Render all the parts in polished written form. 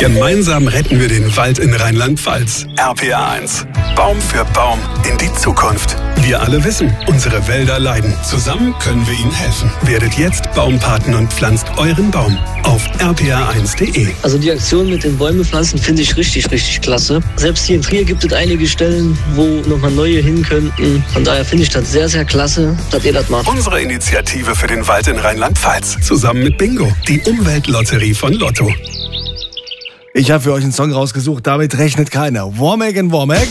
Gemeinsam retten wir den Wald in Rheinland-Pfalz. RPA1. Baum für Baum in die Zukunft. Wir alle wissen, unsere Wälder leiden. Zusammen können wir ihnen helfen. Werdet jetzt Baumpaten und pflanzt euren Baum auf rpa1.de. Also die Aktion mit den Bäume pflanzen finde ich richtig klasse. Selbst hier in Trier gibt es einige Stellen, wo nochmal neue hin könnten. Von daher finde ich das sehr klasse, dass ihr das macht. Unsere Initiative für den Wald in Rheinland-Pfalz. Zusammen mit Bingo, die Umweltlotterie von Lotto. Ich habe für euch einen Song rausgesucht, damit rechnet keiner. Womack and Womack.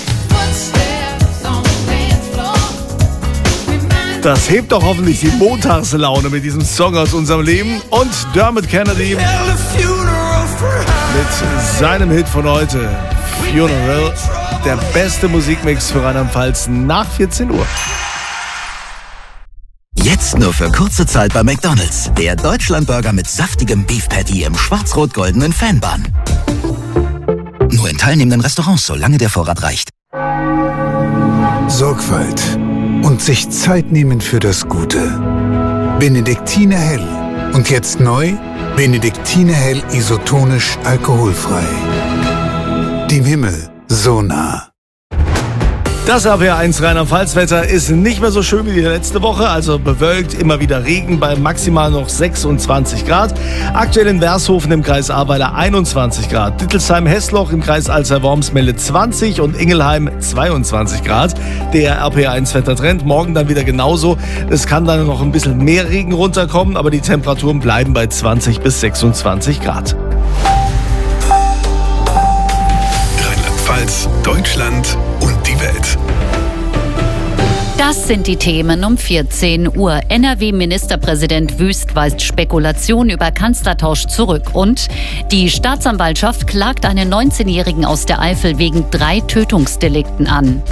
Das hebt doch hoffentlich die Montagslaune mit diesem Song aus unserem Leben. Und Dermot Kennedy mit seinem Hit von heute, Funeral. Der beste Musikmix für Rheinland-Pfalz nach 14 Uhr. Jetzt nur für kurze Zeit bei McDonald's. Der Deutschlandburger mit saftigem Beef Patty im schwarz-rot-goldenen Fanbun. Nur in teilnehmenden Restaurants, solange der Vorrat reicht. Sorgfalt und sich Zeit nehmen für das Gute. Benediktiner Hell. Und jetzt neu, Benediktiner Hell isotonisch alkoholfrei. Dem Himmel so nah. Das RPA1 Rheinland-Pfalz-Wetter ist nicht mehr so schön wie die letzte Woche, also bewölkt, immer wieder Regen bei maximal noch 26 Grad. Aktuell in Vershofen im Kreis Ahrweiler 21 Grad. Dittelsheim-Hessloch im Kreis Alzey-Wormsmelle 20 und Ingelheim 22 Grad. Der RPA1-Wettertrend morgen dann wieder genauso. Es kann dann noch ein bisschen mehr Regen runterkommen, aber die Temperaturen bleiben bei 20 bis 26 Grad. Rheinland-Pfalz, Deutschland und die Welt. Das sind die Themen um 14 Uhr. NRW-Ministerpräsident Wüst weist Spekulation über Kanzlertausch zurück. Und die Staatsanwaltschaft klagt einen 19-Jährigen aus der Eifel wegen 3 Tötungsdelikten an.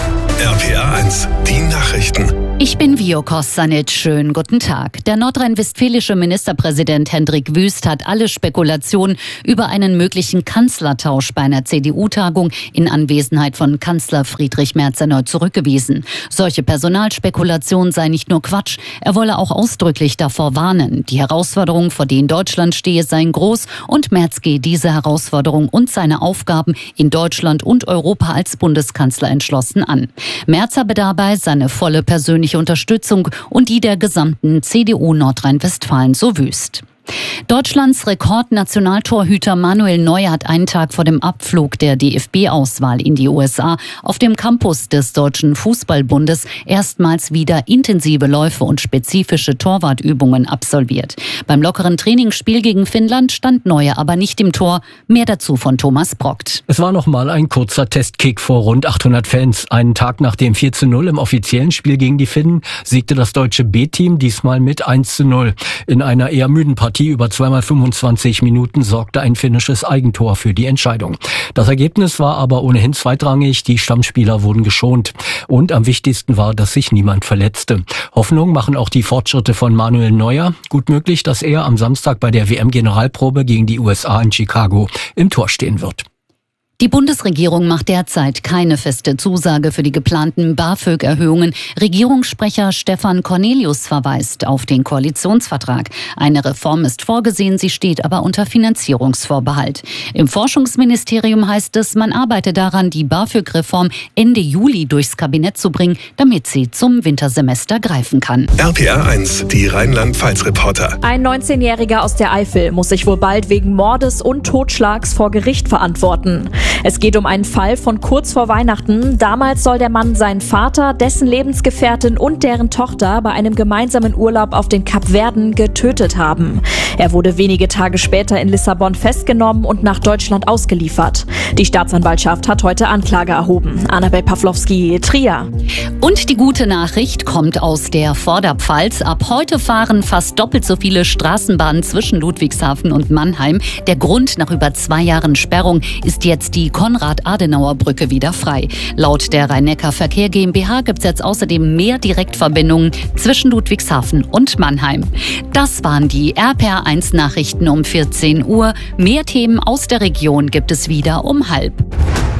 RPA1, die Nachrichten. Ich bin Vio Kossanitsch. Schönen guten Tag. Der nordrhein-westfälische Ministerpräsident Hendrik Wüst hat alle Spekulationen über einen möglichen Kanzlertausch bei einer CDU-Tagung in Anwesenheit von Kanzler Friedrich Merz erneut zurückgewiesen. Solche Personalspekulationen sei nicht nur Quatsch, er wolle auch ausdrücklich davor warnen. Die Herausforderungen, vor denen Deutschland stehe, seien groß und Merz gehe diese Herausforderung und seine Aufgaben in Deutschland und Europa als Bundeskanzler entschlossen an. Merz habe dabei seine volle persönliche Unterstützung und die der gesamten CDU Nordrhein-Westfalen, so Wüst. Deutschlands Rekordnationaltorhüter Manuel Neuer hat einen Tag vor dem Abflug der DFB-Auswahl in die USA auf dem Campus des Deutschen Fußballbundes erstmals wieder intensive Läufe und spezifische Torwartübungen absolviert. Beim lockeren Trainingsspiel gegen Finnland stand Neuer aber nicht im Tor. Mehr dazu von Thomas Brockt. Es war nochmal ein kurzer Testkick vor rund 800 Fans. Einen Tag nach dem 4:0 im offiziellen Spiel gegen die Finnen siegte das deutsche B-Team diesmal mit 1:0. In einer eher müden Partie über 2x25 Minuten sorgte ein finnisches Eigentor für die Entscheidung. Das Ergebnis war aber ohnehin zweitrangig. Die Stammspieler wurden geschont. Und am wichtigsten war, dass sich niemand verletzte. Hoffnung machen auch die Fortschritte von Manuel Neuer. Gut möglich, dass er am Samstag bei der WM-Generalprobe gegen die USA in Chicago im Tor stehen wird. Die Bundesregierung macht derzeit keine feste Zusage für die geplanten BAföG-Erhöhungen. Regierungssprecher Stefan Cornelius verweist auf den Koalitionsvertrag. Eine Reform ist vorgesehen, sie steht aber unter Finanzierungsvorbehalt. Im Forschungsministerium heißt es, man arbeite daran, die BAföG-Reform Ende Juli durchs Kabinett zu bringen, damit sie zum Wintersemester greifen kann. RPA1, die Rheinland-Pfalz-Reporter. Ein 19-Jähriger aus der Eifel muss sich wohl bald wegen Mordes und Totschlags vor Gericht verantworten. Es geht um einen Fall von kurz vor Weihnachten. Damals soll der Mann seinen Vater, dessen Lebensgefährtin und deren Tochter bei einem gemeinsamen Urlaub auf den Kapverden getötet haben. Er wurde wenige Tage später in Lissabon festgenommen und nach Deutschland ausgeliefert. Die Staatsanwaltschaft hat heute Anklage erhoben. Annabel Pawlowski, Trier. Und die gute Nachricht kommt aus der Vorderpfalz. Ab heute fahren fast doppelt so viele Straßenbahnen zwischen Ludwigshafen und Mannheim. Der Grund nach über 2 Jahren Sperrung ist jetzt die Konrad-Adenauer-Brücke wieder frei. Laut der Rhein-Neckar-Verkehr GmbH gibt es jetzt außerdem mehr Direktverbindungen zwischen Ludwigshafen und Mannheim. Das waren die RPA1-Nachrichten um 14 Uhr. Mehr Themen aus der Region gibt es wieder um 12:30.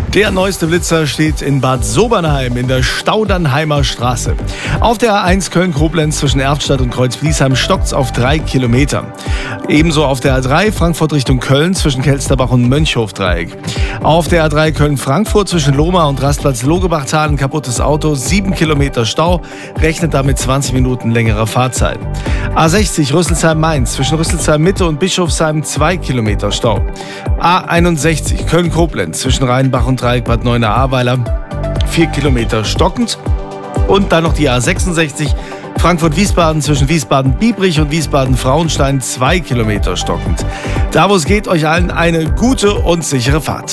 Der neueste Blitzer steht in Bad Sobernheim in der Staudernheimer Straße. Auf der A1 Köln-Koblenz zwischen Erftstadt und Kreuzbliesheim stockt's auf 3 Kilometer. Ebenso auf der A3 Frankfurt Richtung Köln zwischen Kelsterbach und Mönchhofdreieck. Auf der A3 Köln-Frankfurt zwischen Lohmar und Rastplatz Logebachtal ein kaputtes Auto, 7 Kilometer Stau, rechnet damit 20 Minuten längerer Fahrzeit. A60 Rüsselsheim-Mainz zwischen Rüsselsheim-Mitte und Bischofsheim 2 Kilometer Stau. A61 Köln-Koblenz zwischen Rheinbach und Dreieck Bad Neuenahr-Ahrweiler 4 Kilometer stockend. Und dann noch die A66 Frankfurt-Wiesbaden zwischen Wiesbaden-Biebrich und Wiesbaden-Frauenstein 2 Kilometer stockend. Da wo es geht, euch allen eine gute und sichere Fahrt.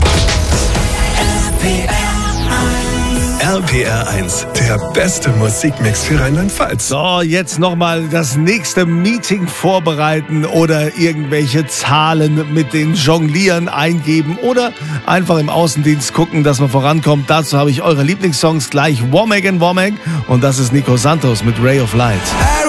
RPR 1, der beste Musikmix für Rheinland-Pfalz. So, jetzt nochmal das nächste Meeting vorbereiten oder irgendwelche Zahlen mit den Jonglieren eingeben oder einfach im Außendienst gucken, dass man vorankommt. Dazu habe ich eure Lieblingssongs gleich. Womack and Womack, und das ist Nico Santos mit Ray of Light.